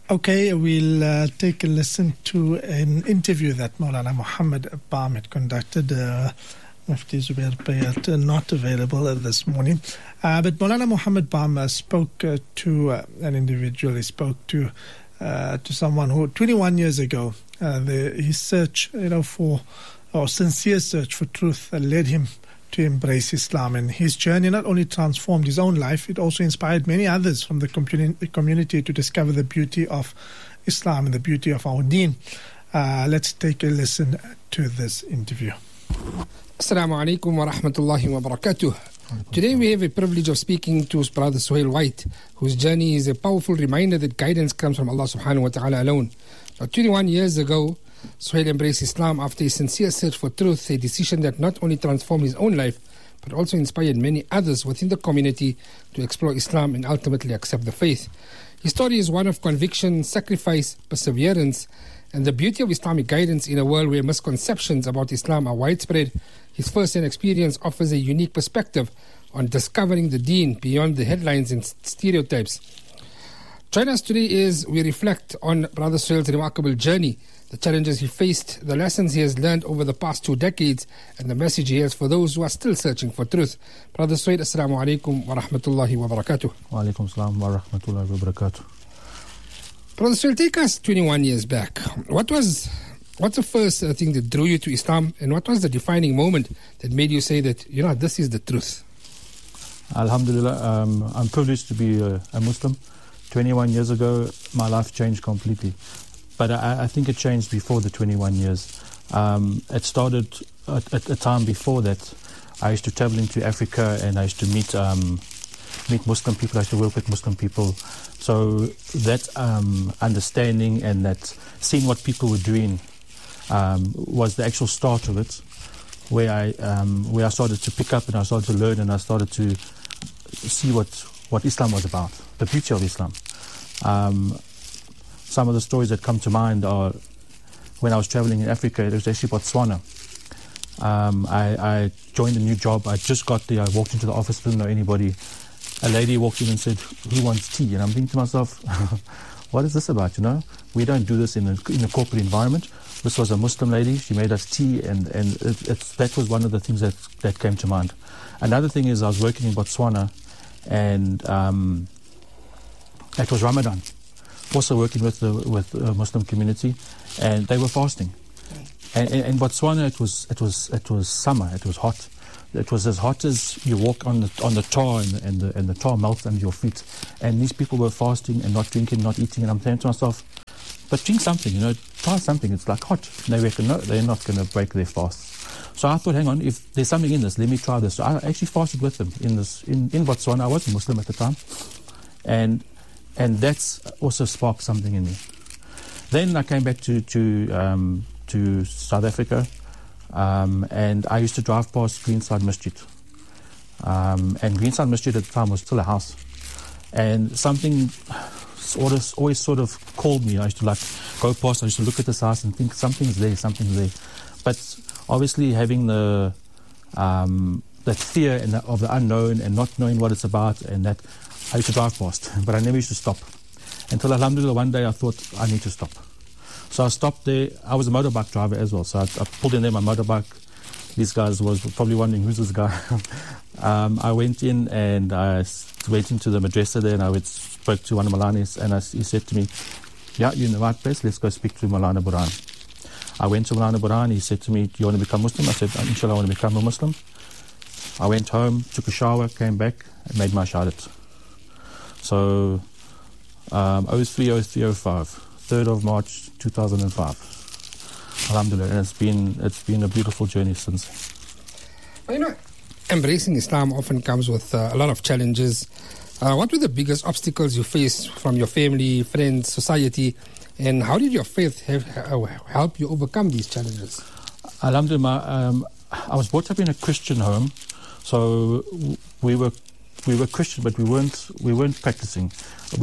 Okay, we'll take a listen to an interview that Maulana Muhammad Bam had conducted. Mufti Zubair Bayat not available this morning. But Maulana Muhammad Bam spoke to an individual. He spoke to someone who 21 years ago, his search, sincere search for truth led him to embrace Islam. And his journey not only transformed his own life, it also inspired many others from the community to discover the beauty of Islam and the beauty of our deen. Let's take a listen to this interview. Assalamu alaikum wa rahmatullahi wa barakatuh. Today we have a privilege of speaking to Brother Suhail White, whose journey is a powerful reminder that guidance comes from Allah subhanahu wa ta'ala alone. Now, 21 years ago, Suhail embraced Islam after a sincere search for truth, a decision that not only transformed his own life, but also inspired many others within the community to explore Islam and ultimately accept the faith. His story is one of conviction, sacrifice, perseverance, and the beauty of Islamic guidance in a world where misconceptions about Islam are widespread. His first-hand experience offers a unique perspective on discovering the deen beyond the headlines and stereotypes. Join us today as we reflect on Brother Suhail's remarkable journey, the challenges he faced, the lessons he has learned over the past 2 decades, and the message he has for those who are still searching for truth. Brother Suhail, assalamu alaikum wa rahmatullahi wa barakatuh. Wa alaikum salam wa rahmatullahi wa barakatuh. Brother Suhail, take us 21 years back. What's the first thing that drew you to Islam, and what was the defining moment that made you say that, this is the truth? Alhamdulillah, I'm privileged to be a Muslim. 21 years ago, my life changed completely. But I think it changed before the 21 years. It started at a time before that. I used to travel into Africa and I used to meet Muslim people. I used to work with Muslim people. So that understanding and that seeing what people were doing was the actual start of it, where I started to pick up and I started to learn and I started to see what Islam was about, the beauty of Islam. Some of the stories that come to mind are when I was traveling in Africa. It was actually Botswana. I joined a new job. I just got there. I walked into the office, didn't know anybody. A lady walked in and said, "Who wants tea?" And I'm thinking to myself, what is this about? We don't do this in a corporate environment. This was a Muslim lady. She made us tea, and that was one of the things that came to mind. Another thing is I was working in Botswana, and it was Ramadan. Also working with the Muslim community, and they were fasting. And in Botswana, it was summer. It was hot. It was as hot as you walk on the tar, and the tar melts under your feet. And these people were fasting and not drinking, not eating. And I'm saying to myself, but drink something, try something. It's like hot. And they reckon, no, they're not going to break their fast. So I thought, hang on, if there's something in this, let me try this. So I actually fasted with them in Botswana. I was a Muslim at the time, and that's also sparked something in me. Then I came back to South Africa, and I used to drive past Greenside Masjid. And Greenside Masjid at the time was still a house. And something always sort of called me. I used to go past, I used to look at this house and think something's there. But obviously having that fear of the unknown and not knowing what it's about, and that I used to drive past, but I never used to stop. Until alhamdulillah, one day I thought I need to stop. So I stopped there. I was a motorbike driver as well, so I pulled in there my motorbike. These guys was probably wondering, who's this guy? I went in and I went into the madrasa there, and I spoke to one of Malanis, and he said to me, "Yeah, you're in the right place, let's go speak to Maulana Burhan." I went to Maulana Burhan. He said to me, "Do you want to become Muslim?" I said, "Inshallah, I want to become a Muslim." I went home, took a shower, came back, and made my shahadat. So, 03/05, 3rd of March 2005. Alhamdulillah, and it's been a beautiful journey since. Embracing Islam often comes with a lot of challenges. What were the biggest obstacles you faced from your family, friends, society, and how did your faith help you overcome these challenges? Alhamdulillah, I was brought up in a Christian home, so we were Christian, but we weren't practicing.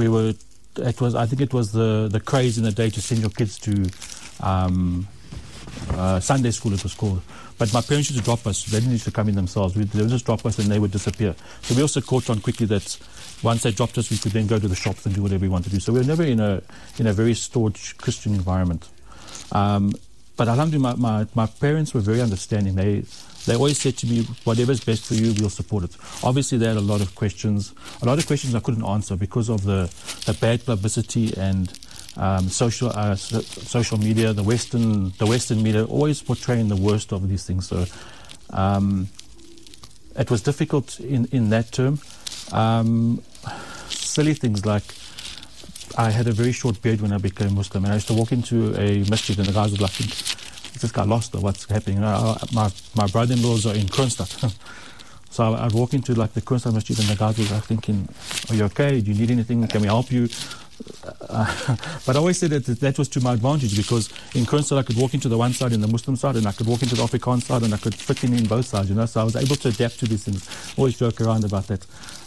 I think it was the craze in the day to send your kids to Sunday school it was called. But my parents used to drop us. They didn't used to come in themselves. They would just drop us and they would disappear. So we also caught on quickly that once they dropped us, we could then go to the shops and do whatever we wanted to do. So we were never in a very staunch Christian environment. But alhamdulillah, my parents were very understanding. They always said to me, whatever's best for you, we'll support it. Obviously, they had a lot of questions. A lot of questions I couldn't answer because of the bad publicity and social media, the Western media always portraying the worst of these things. So it was difficult in that term. Silly things like I had a very short beard when I became Muslim, and I used to walk into a masjid and the guys would like, is this guy lost or what's happening? My brother-in-laws are in Kroonstad. So I'd walk into like the Kroonstad masjid and the guys were like thinking, are you okay? Do you need anything? Can we help you? But I always said that was to my advantage because in Kroonstad I could walk into the one side and the Muslim side, and I could walk into the Afrikaans side, and I could fit in both sides, So I was able to adapt to these things. Always joke around about that.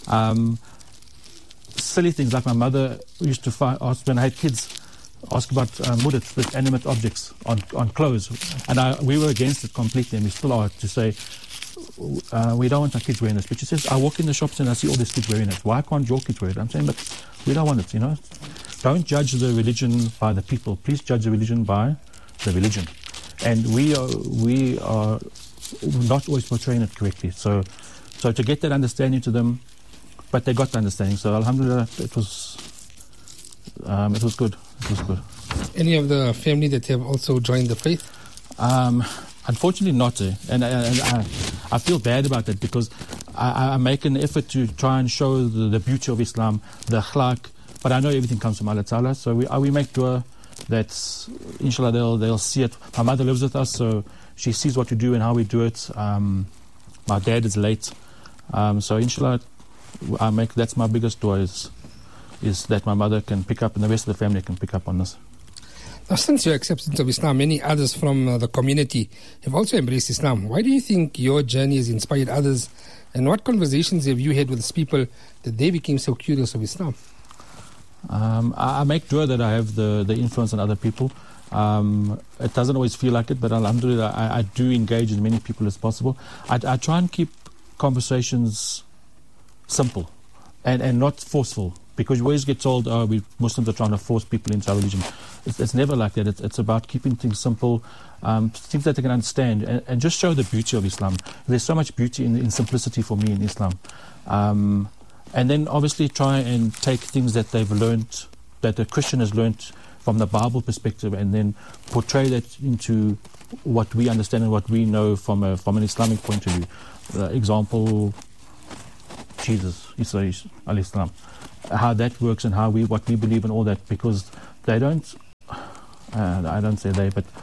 Silly things like my mother used to ask when I had kids, ask about mudit, with animate objects on clothes, and we were against it completely, and we still are, to say we don't want our kids wearing this. But she says, I walk in the shops and I see all these kids wearing it. Why can't your kids wear it? I'm saying, but we don't want it. Don't judge the religion by the people. Please judge the religion by the religion. And we are not always portraying it correctly. So to get that understanding to them, but they got the understanding. So alhamdulillah, it was good. It was good. Any of the family that have also joined the faith? Unfortunately not. And I feel bad about that because I make an effort to try and show the beauty of Islam, the akhlaq, but I know everything comes from Allah Ta'ala. So we make dua that inshallah they'll see it. My mother lives with us, so she sees what we do and how we do it. My dad is late. So inshallah, that's my biggest dua is that my mother can pick up and the rest of the family can pick up on this. Now, since your acceptance of Islam, many others from the community have also embraced Islam. Why do you think your journey has inspired others, and what conversations have you had with these people that they became so curious of Islam? I make dua that I have the influence on other people. It doesn't always feel like it, but alhamdulillah, I do engage as many people as possible. I try and keep conversations simple and not forceful. Because you always get told, we Muslims are trying to force people into our religion. It's never like that. It's about keeping things simple, things that they can understand, and just show the beauty of Islam. There's so much beauty in simplicity for me in Islam. And then obviously try and take things that they've learned, that a Christian has learned from the Bible perspective, and then portray that into what we understand and what we know from an Islamic point of view. Example, Jesus, Isa alayhi salam. How that works and what we believe and all that, because they don't, I don't say they, but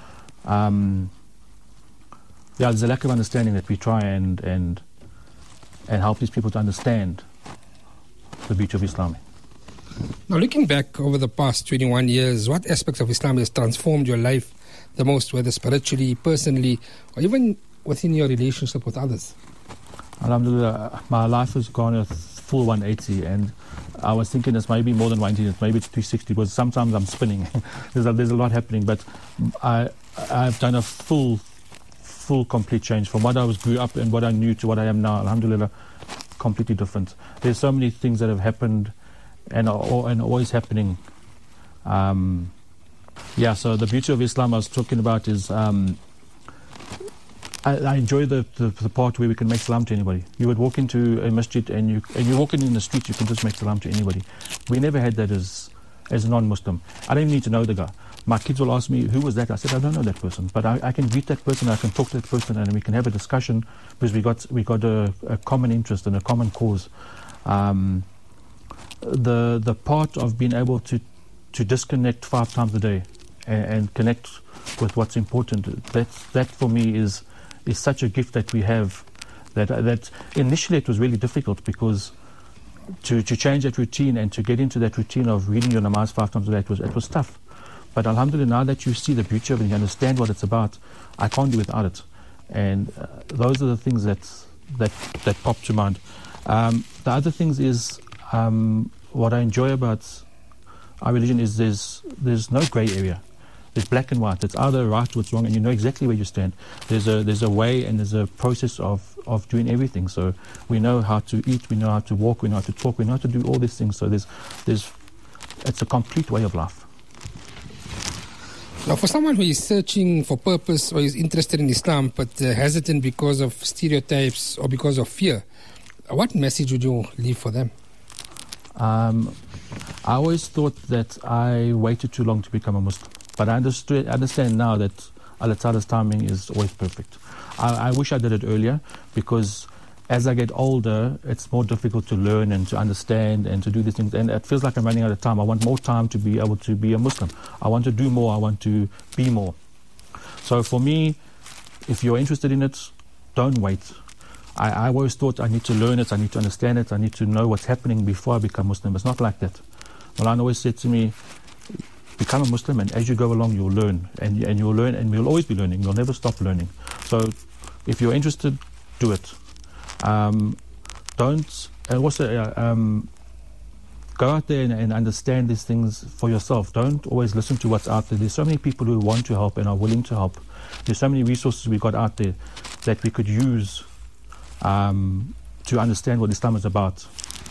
there's a lack of understanding that we try and help these people to understand the beauty of Islam. Now, looking back over the past 21 years, what aspects of Islam has transformed your life the most, whether spiritually, personally, or even within your relationship with others? Alhamdulillah, my life has gone a full 180, and I was thinking it's maybe more than 180, maybe it's 360, because sometimes I'm spinning. there's a lot happening, but I've done a full complete change from what I grew up and what I knew to what I am now. Alhamdulillah, completely different. There's so many things that have happened and always happening. So the beauty of Islam I was talking about is I enjoy the part where we can make salam to anybody. You would walk into a masjid and you're walking in the street, you can just make salam to anybody. We never had that as a non-Muslim. I don't even need to know the guy. My kids will ask me, who was that? I said, I don't know that person, but I can greet that person, I can talk to that person, and we can have a discussion because we got a common interest and a common cause. The part of being able to disconnect 5 times a day and connect with what's important, that for me is such a gift that we have, that initially it was really difficult, because to change that routine and to get into that routine of reading your namaz 5 times a day, it was tough. But alhamdulillah, now that you see the beauty of it and you understand what it's about, I can't do without it. And those are the things that pop to mind. The other things is what I enjoy about our religion is there's no grey area. There's black and white. It's either right or it's wrong, and you know exactly where you stand. There's a way and there's a process of doing everything. So we know how to eat, we know how to walk, we know how to talk, we know how to do all these things. So it's a complete way of life. Now, for someone who is searching for purpose or is interested in Islam but hesitant because of stereotypes or because of fear, what message would you leave for them? I always thought that I waited too long to become a Muslim. But I understand now that Allah Ta'ala's timing is always perfect. I wish I did it earlier, because as I get older, it's more difficult to learn and to understand and to do these things. And it feels like I'm running out of time. I want more time to be able to be a Muslim. I want to do more. I want to be more. So for me, if you're interested in it, don't wait. I always thought I need to learn it, I need to understand it, I need to know what's happening before I become Muslim. It's not like that. Maulana always said to me, become a Muslim, and as you go along, you'll learn. And you'll learn, and you'll always be learning. You'll never stop learning. So if you're interested, do it. Go out there and understand these things for yourself. Don't always listen to what's out there. There's so many people who want to help and are willing to't There's so many resources we've got out there that we could use to understand what Islam is about.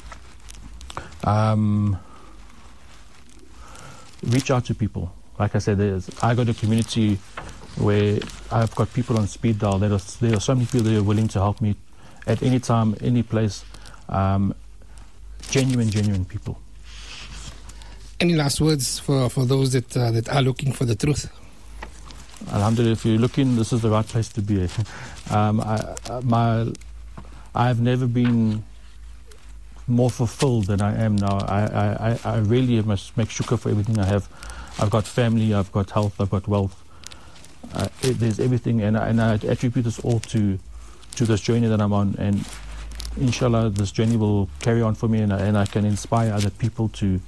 Reach out to people. Like I said, I got a community where I've got people on speed dial. There are so many people that are willing to help me at any time, any place. Genuine people. Any last words for those that are looking for the truth? Alhamdulillah, if you're looking, this is the right place to be. I've never been more fulfilled than I am now. I really must make shukr for everything I have. I've got family, I've got health, I've got wealth. There's everything, and I attribute this all to this journey that I'm on. And inshallah, this journey will carry on for me, and I can inspire other people to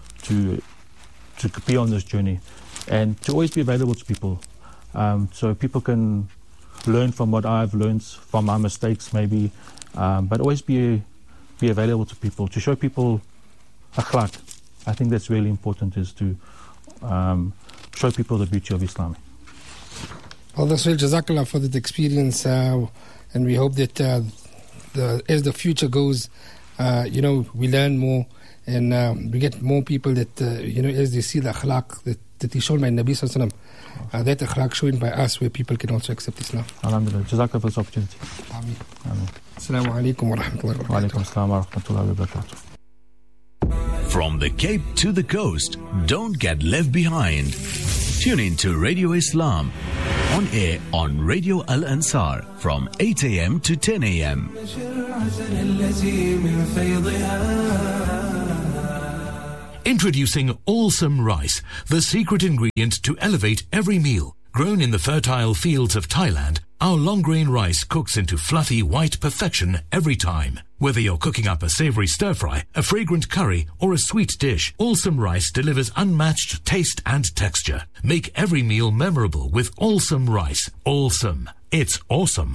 be on this journey, and to always be available to people, so people can learn from what I've learned from my mistakes, maybe, but always be available to people, to show people akhlaq. I think that's really important, is to show people the beauty of Islam. Well, Jazakallah for that experience, and we hope that as the future goes, we learn more, and we get more people that, as they see the akhlaq that is shown by Nabi Sallallahu Alaihi Wasallam, that akhlaq shown by us, where people can also accept Islam. Alhamdulillah. Jazakallah for this opportunity. Ameen. Assalamu alaikum wa rahmatullahi wa barakatuh. Wa alaikum assalam wa rahmatullahi wa barakatuh. From the Cape to the coast, don't get left behind. Tune in to Radio Islam, on air on Radio Al Ansar from 8 a.m. to 10 a.m. Introducing Allsome Rice, the secret ingredient to elevate every meal. Grown in the fertile fields of Thailand, our long-grain rice cooks into fluffy white perfection every time. Whether you're cooking up a savory stir-fry, a fragrant curry, or a sweet dish, Allsome Rice delivers unmatched taste and texture. Make every meal memorable with Allsome Rice. Allsome. It's awesome.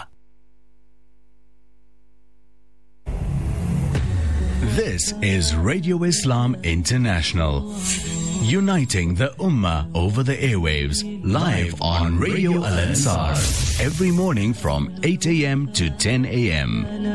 This is Radio Islam International, uniting the Ummah over the airwaves, live on Radio Al Ansar, every morning from 8 a.m. to 10 a.m.